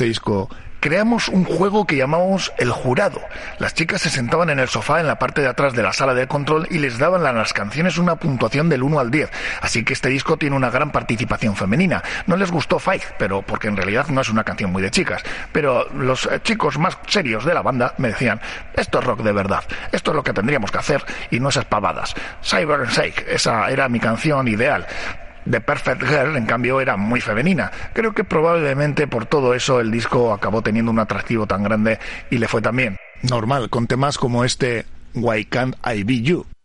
este disco: creamos un juego que llamamos El Jurado. Las chicas se sentaban en el sofá en la parte de atrás de la sala de control y les daban a las canciones una puntuación del 1 al 10. Así que este disco tiene una gran participación femenina. No les gustó Faith, pero porque en realidad no es una canción muy de chicas. Pero los chicos más serios de la banda me decían: esto es rock de verdad, esto es lo que tendríamos que hacer y no esas pavadas. Cyber and Shake, esa era mi canción ideal. The Perfect Girl, en cambio, era muy femenina. Creo que probablemente por todo eso el disco acabó teniendo un atractivo tan grande y le fue tan bien. Normal, con temas como este Why Can't I Be You.